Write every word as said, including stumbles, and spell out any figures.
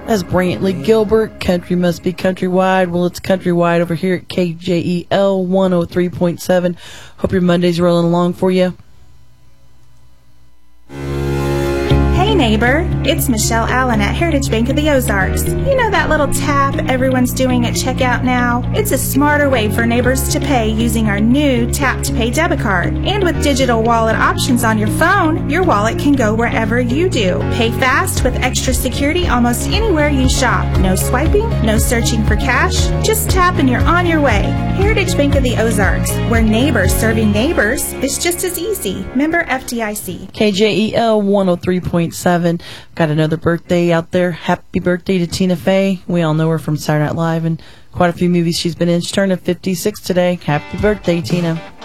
That's Brantley Gilbert. Country must be countrywide. Well, it's countrywide over here at K J E L one oh three point seven. Hope your Monday's rolling along for you. Hey neighbor, it's Michelle Allen at Heritage Bank of the Ozarks. You know that little tap everyone's doing at checkout now? It's a smarter way for neighbors to pay using our new Tap to Pay debit card. And with digital wallet options on your phone, your wallet can go wherever you do. Pay fast with extra security almost anywhere you shop. No swiping, no searching for cash. Just tap and you're on your way. Heritage Bank of the Ozarks, where neighbors serving neighbors is just as easy. Member F D I C. K J E L one oh three point seven. Got another birthday out there. Happy birthday to Tina Fey. We all know her from Saturday Night Live and quite a few movies she's been in. She's turning fifty-six today. Happy birthday, Tina.